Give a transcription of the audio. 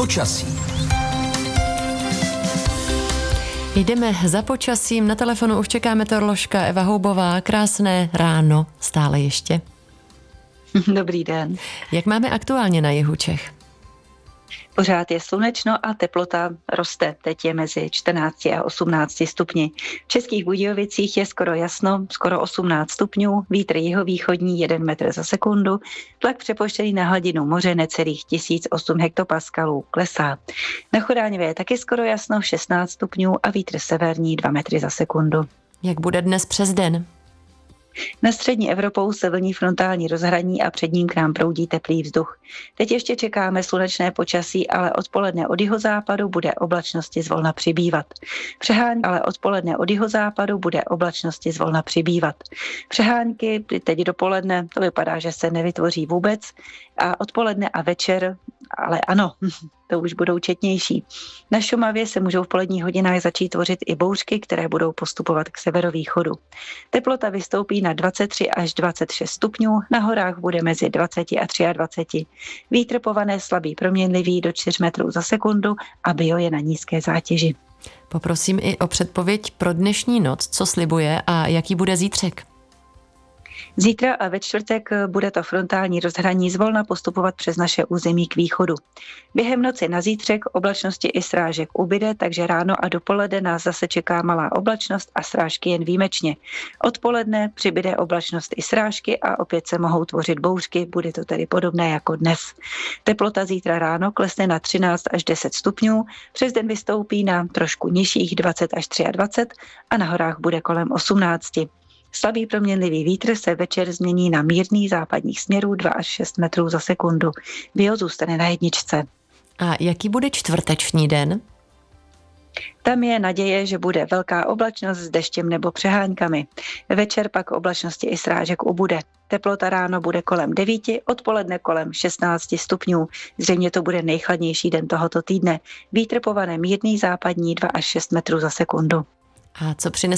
Počasí. Jdeme za počasím. Na telefonu už čeká meteoroložka Eva Houbová. Krásné ráno stále ještě. Dobrý den. Jak máme aktuálně na jihu Čech? Pořád je slunečno a teplota roste. Teď je mezi 14 a 18 stupni. V Českých Budějovicích je skoro jasno, skoro 18 stupňů, vítr jihovýchodní 1 metr za sekundu, tlak přepoštěný na hladinu moře necelých 1008 hektopaskalů klesá. Na Chodáňově je taky skoro jasno, 16 stupňů a vítr severní 2 metry za sekundu. Jak bude dnes přes den? Na střední Evropou se vlní frontální rozhraní a před ním k nám proudí teplý vzduch. Teď ještě čekáme slunečné počasí, ale odpoledne od jihozápadu bude oblačnosti zvolna přibývat. Přehánky teď dopoledne, to vypadá, že se nevytvoří vůbec, a odpoledne a večer, ale ano, to už budou četnější. Na Šumavě se můžou v poledních hodinách začít tvořit i bouřky, které budou postupovat k severovýchodu. Teplota vystoupí na 23 až 26 stupňů, na horách bude mezi 20 a 23. Vítr pované slabý proměnlivý do 4 metrů za sekundu a bio je na nízké zátěži. Poprosím i o předpověď pro dnešní noc, co slibuje a jaký bude zítřek. Zítra a ve čtvrtek bude to frontální rozhraní zvolna postupovat přes naše území k východu. Během noci na zítřek oblačnosti i srážek ubyde, takže ráno a dopoledne nás zase čeká malá oblačnost a srážky jen výjimečně. Odpoledne přibyde oblačnost i srážky a opět se mohou tvořit bouřky, bude to tedy podobné jako dnes. Teplota zítra ráno klesne na 13 až 10 stupňů, přes den vystoupí na trošku nižších 20 až 23 a na horách bude kolem 18. Slabý proměnlivý vítr se večer změní na mírný západních směrů 2 až 6 metrů za sekundu. Bio zůstane na 1. A jaký bude čtvrteční den? Tam je naděje, že bude velká oblačnost s deštěm nebo přeháňkami. Večer pak oblačnosti i srážek ubude. Teplota ráno bude kolem 9, odpoledne kolem 16 stupňů. Zřejmě to bude nejchladnější den tohoto týdne. Vítr povane mírný západní 2 až 6 metrů za sekundu. A co přinese